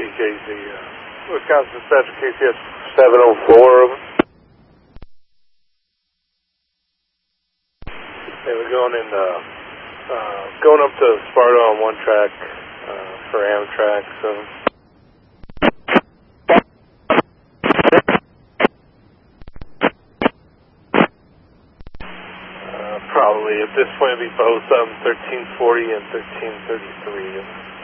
WCKZ, Wisconsin Central KCS 704 over. They were going up to Sparta on one track for Amtrak, so. Probably at this point it'd be both 1340 and 1333.